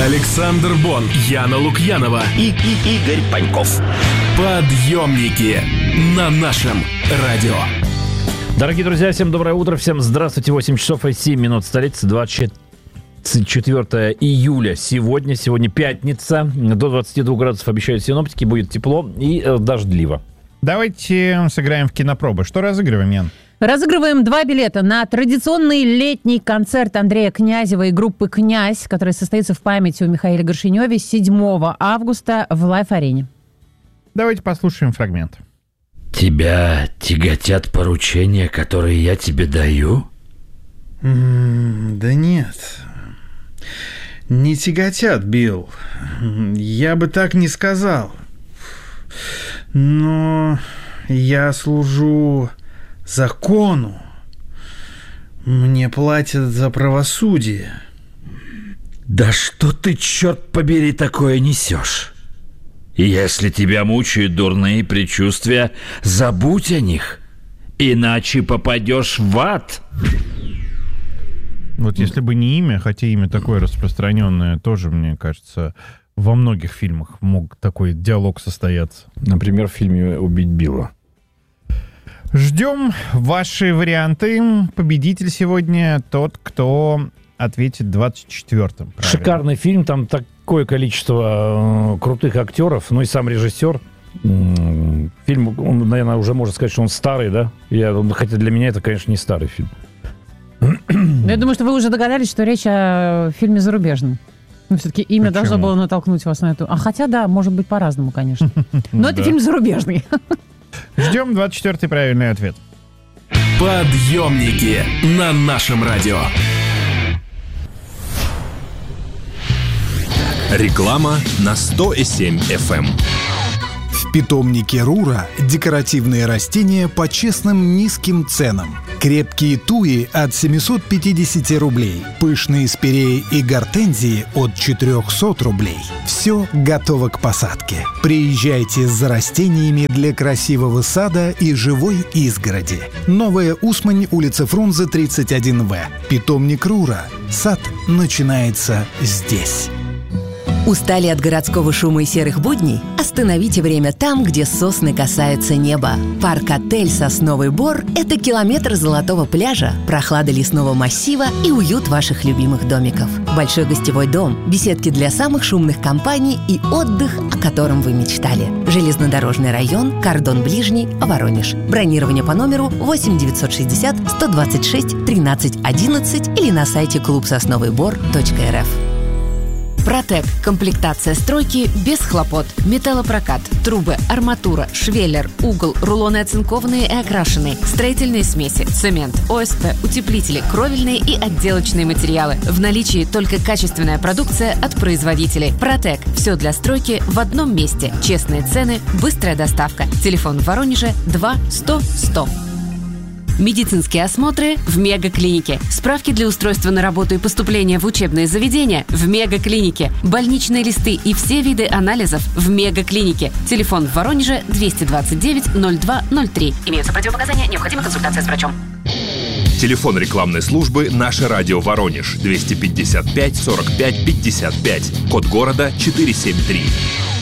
Александр Бон, Яна Лукьянова и Игорь Паньков. Подъемники на нашем радио. Дорогие друзья, всем доброе утро, всем здравствуйте. 8 часов и 7 минут, столица, 24 июля. Сегодня пятница, до 22 градусов обещают синоптики, будет тепло и дождливо. Давайте сыграем в кинопробы. Что разыгрываем, Ян? Разыгрываем 2 билета на традиционный летний концерт Андрея Князева и группы «Князь», который состоится в памяти о Михаиле Горшеневе 7 августа в Лайф-арене. Давайте послушаем фрагмент. Тебя тяготят поручения, которые я тебе даю? Да нет. Не тяготят, Билл. Я бы так не сказал. Но я служу закону. Мне платят за правосудие. Да что ты, черт побери, такое несешь? Если тебя мучают дурные предчувствия, забудь о них, иначе попадешь в ад. Вот если бы не имя, хотя имя такое распространенное, тоже, мне кажется, во многих фильмах мог такой диалог состояться. Например, в фильме «Убить Билла». Ждем ваши варианты. Победитель сегодня тот, кто ответит 24-м. Правильно. Шикарный фильм, там такое количество крутых актеров, ну и сам режиссер. Фильм, он, наверное, уже можно сказать, что он старый, да? Хотя для меня это, конечно, не старый фильм. Я думаю, что вы уже догадались, что речь о фильме зарубежном. Ну, все-таки имя должно было натолкнуть вас на эту... А хотя, да, может быть, по-разному, конечно. Но это фильм зарубежный. Ждем 24-й правильный ответ. Подъемники на нашем радио. Реклама на 100,7 FM. В питомнике Рура декоративные растения по честным низким ценам. Крепкие туи от 750 рублей. Пышные спиреи и гортензии от 400 рублей. Все готово к посадке. Приезжайте за растениями для красивого сада и живой изгороди. Новая Усмань, улица Фрунзе, 31В. Питомник Рура. Сад начинается здесь. Устали от городского шума и серых будней? Остановите время там, где сосны касаются неба. Парк-отель «Сосновый Бор» — это километр золотого пляжа, прохлада лесного массива и уют ваших любимых домиков. Большой гостевой дом, беседки для самых шумных компаний и отдых, о котором вы мечтали. Железнодорожный район, кордон ближний, Воронеж. Бронирование по номеру 8 960 126 13 11 или на сайте клубсосновыйбор.рф. Протек. Комплектация стройки без хлопот. Металлопрокат, трубы, арматура, швеллер, угол, рулоны оцинкованные и окрашенные, строительные смеси, цемент, ОСП, утеплители, кровельные и отделочные материалы. В наличии только качественная продукция от производителей. Протек. Все для стройки в одном месте. Честные цены, быстрая доставка. Телефон в Воронеже 2 100 100. Медицинские осмотры в Мегаклинике. Справки для устройства на работу и поступления в учебные заведения в Мегаклинике. Больничные листы и все виды анализов в Мегаклинике. Телефон в Воронеже 229 02 03. Имеются противопоказания, необходима консультация с врачом. Телефон рекламной службы «Наше радио Воронеж» 255 45 55. Код города 473.